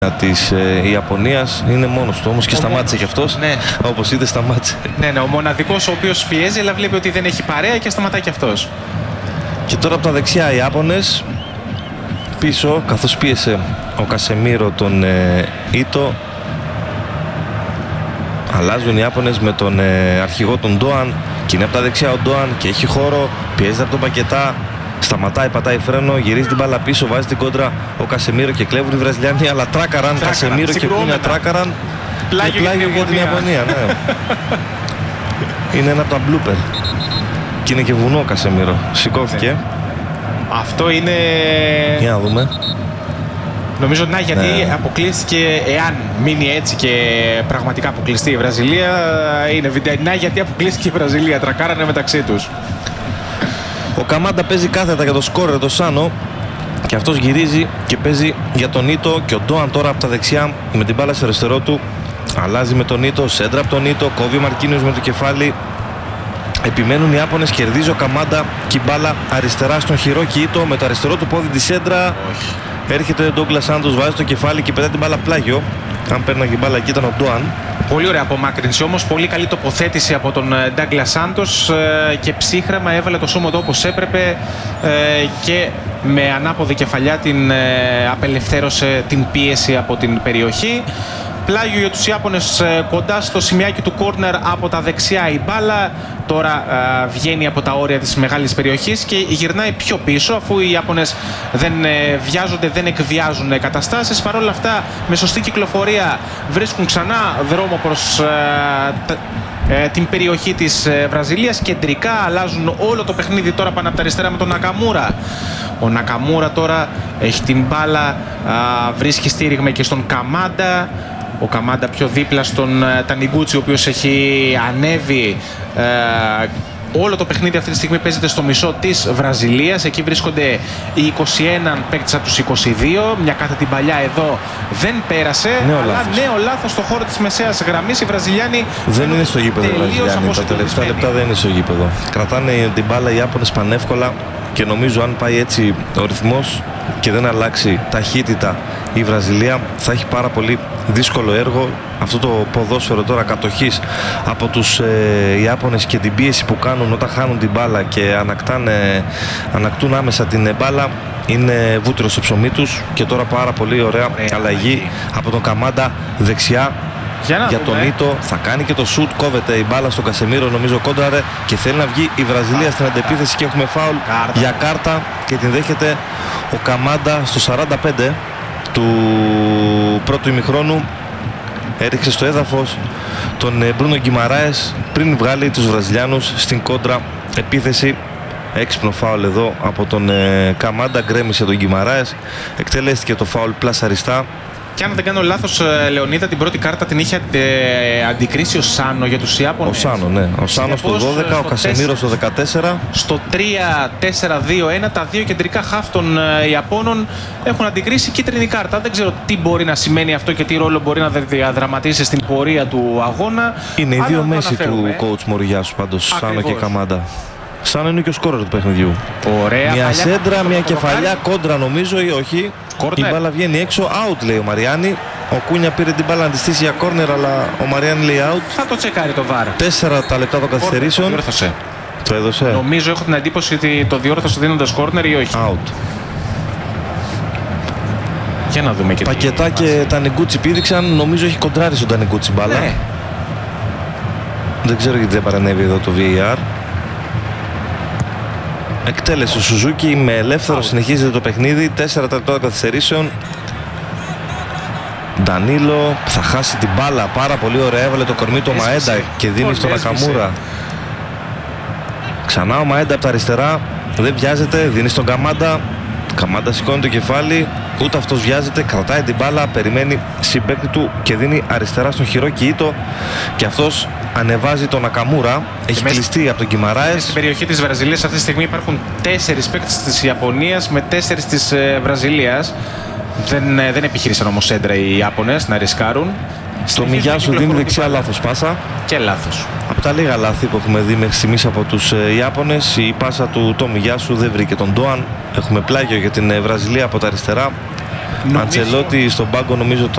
της Ιαπωνίας. Είναι μόνος του όμως και σταμάτησε κι αυτός. Ναι. Όπως είδε, σταμάτησε. Ναι, ο μοναδικός ο οποίος πιέζει, αλλά βλέπει ότι δεν έχει παρέα και σταματάει κι αυτός. Και τώρα από τα δεξιά οι Ιάπωνες πίσω, καθώς πίεσε ο Κασεμίρο τον Ήτο. Αλλάζουν οι Ιάπωνες με τον αρχηγό τον Ντόαν και είναι από τα δεξιά ο Ντόαν και έχει χώρο, πιέζεται από τον Πακετά. Σταματάει, πατάει φρένο, γυρίζει την μπάλα πίσω, βάζει την κόντρα ο Κασεμίρο και κλέβουν οι Βραζιλιάνοι, αλλά τράκαραν Κασεμίρο και Κούνια τράκαραν. Πλάγιο για την Ιαπωνία, ναι. Είναι ένα από τα μπλούπερ. Και είναι και βουνό ο Κασεμίρο. Σηκώθηκε. Ναι. Αυτό είναι... Για να δούμε. Νομίζω να γιατί αποκλείστηκε, εάν μείνει έτσι και πραγματικά αποκλειστεί η Βραζιλία, είναι βιντεο. Να γιατί αποκλείστηκε η Βραζιλία, τρακάρανε μεταξύ τους. Ο Καμάντα παίζει κάθετα για το σκόρερ το Σάνο και αυτός γυρίζει και παίζει για τον Ήτο και ο Ντόαν τώρα από τα δεξιά με την μπάλα στο αριστερό του αλλάζει με τον Ήτο, σέντρα από τον Ήτο, κόβει ο Μαρκίνιος με το κεφάλι. Επιμένουν οι Ιάπωνες, κερδίζει ο Καμάντα και η μπάλα αριστερά στον Χιρόκι Ήτο με το αριστερό του πόδι τη σέντρα. Έρχεται ο Ντόγκλας Σάντος, βάζει το κεφάλι και πετάει την μπάλα πλάγιο. Αν παίρναγε την μπάλα εκεί ήταν ο Ντόαν. Πολύ ωραία απομάκρυνση όμως, πολύ καλή τοποθέτηση από τον Ντάγκλας Σάντος και ψύχρεμα έβαλε το σώμα του όπως έπρεπε και με ανάποδη κεφαλιά την απελευθέρωσε την πίεση από την περιοχή. Πλάγιο για τους Ιάπωνες κοντά στο σημειάκι του κόρνερ από τα δεξιά η μπάλα. Τώρα βγαίνει από τα όρια της μεγάλης περιοχής και γυρνάει πιο πίσω, αφού οι Ιάπωνες δεν βιάζονται, δεν εκβιάζουν καταστάσεις. Παρ' όλα αυτά με σωστή κυκλοφορία βρίσκουν ξανά δρόμο προς την περιοχή της Βραζιλίας. Κεντρικά αλλάζουν όλο το παιχνίδι, τώρα πάνε από τα αριστερά με τον Νακαμούρα. Ο Νακαμούρα τώρα έχει την μπάλα, βρίσκει στήριγμα και στον Καμάντα. Ο Καμάντα πιο δίπλα στον Τανιγκούτσι, ο οποίος έχει ανέβει. Όλο το παιχνίδι αυτή τη στιγμή παίζεται στο μισό της Βραζιλίας. Εκεί βρίσκονται οι 21 παίκτες από τους 22. Μια κάθετη παλιά εδώ δεν πέρασε. Νέο λάθος στο χώρο της μεσαίας γραμμής. Οι Βραζιλιάνοι δεν είναι στο γήπεδο. Τα τελευταία λεπτά δεν είναι στο γήπεδο. Κρατάνε την μπάλα οι Ιάπωνες πανεύκολα και νομίζω αν πάει έτσι ο ρυθμός και δεν αλλάξει ταχύτητα η Βραζιλία θα έχει πάρα πολύ δύσκολο έργο. Αυτό το ποδόσφαιρο τώρα κατοχής από τους Ιάπωνες και την πίεση που κάνουν όταν χάνουν την μπάλα και ανακτούν άμεσα την μπάλα είναι βούτυρο στο ψωμί τους. Και τώρα πάρα πολύ ωραία αλλαγή από τον Καμάντα δεξιά για τον Ήτο. Θα κάνει και το σουτ, κόβεται η μπάλα στον Κασεμίρο, νομίζω κόντραρε και θέλει να βγει η Βραζιλία στην αντεπίθεση και έχουμε φάουλ για κάρτα και την δέχεται ο Καμάντα στο 45 του πρώτου ημιχρόνου. Έριξε στο έδαφος τον Μπρούνο Γκιμαράες πριν βγάλει τους Βραζιλιάνους στην κόντρα επίθεση. Έξυπνο φάουλ εδώ από τον Καμάντα, γκρέμισε τον Γκιμαράες, εκτελέστηκε το φάουλ πλασαριστά. Και αν δεν κάνω λάθος, Λεωνίδα, την πρώτη κάρτα την είχε αντικρίσει ο Σάνο για τους Ιάπωνες. Ο Σάνο, ναι. Ο Σάνο στο 12, ο Κασεμίρο στο 14. Στο 3-4-2-1, τα δύο κεντρικά χαφ των Ιαπώνων έχουν αντικρίσει κίτρινη κάρτα. Δεν ξέρω τι μπορεί να σημαίνει αυτό και τι ρόλο μπορεί να διαδραματίσει στην πορεία του αγώνα. Είναι οι δύο μέση του coach Μοριγιάσου πάντως, Σάνο και Καμάντα. Σαν είναι και ο σκόρερ του παιχνιδιού. Ωραία, μια σέντρα, μια κεφαλιά, κόντρα νομίζω ή όχι. Κόρνερ. Η μπάλα βγαίνει έξω, out λέει ο Μαριάννη. Ο Κούνια πήρε την μπάλα να τη στήσει για κόρνερ, αλλά ο Μαριάννη λέει out. Θα το τσεκάρει το VAR. 4 τα λεπτά των καθυστερήσεων. Το έδωσε. Νομίζω, έχω την εντύπωση ότι το διόρθωσε δίνοντας κόρνερ ή όχι. Out. Για να δούμε και Πακετά και Τανιγκούτσι πήδηξαν. Νομίζω έχει κοντράρει στον Τανιγκούτσι μπάλα. Ναι. Δεν ξέρω γιατί δεν παρανέβει εδώ το VAR. Εκτέλεσε ο Σουζούκι με ελεύθερο, συνεχίζεται το παιχνίδι. 4 τα λεπτά καθυστερήσεων. Ντανίλο θα χάσει την μπάλα. Πάρα πολύ ωραία, έβαλε το κορμί του Μαέντα και δίνει στον Νακαμούρα. Ξανά ο Μαέντα από τα αριστερά. Δεν βιάζεται, δίνει στον Καμάντα. Καμάντα σηκώνει το κεφάλι. Ούτε αυτός βιάζεται, κρατάει την μπάλα, περιμένει συμπαίκτη του και δίνει αριστερά στον Χιρόκι Ήτο. Και αυτός ανεβάζει τον Νακαμούρα. Έχει κλειστεί από τον Γκιμαράες. Στην περιοχή της Βραζιλίας αυτή τη στιγμή υπάρχουν 4 παίκτες της Ιαπωνίας με 4 της Βραζιλίας. Δεν επιχείρησαν όμως σέντρα οι Ιάπωνες να ρισκάρουν. Στο Μιγιάσου δίνει δεξιά λάθος πάσα. Και λάθος. Από τα λίγα λάθη που έχουμε δει μέχρι στιγμής από τους Ιάπωνες, η πάσα του Μιγιάσου δεν βρήκε τον Ντόαν. Έχουμε πλάγιο για την Βραζιλία από τα αριστερά. Αντσελότη στον πάγκο νομίζω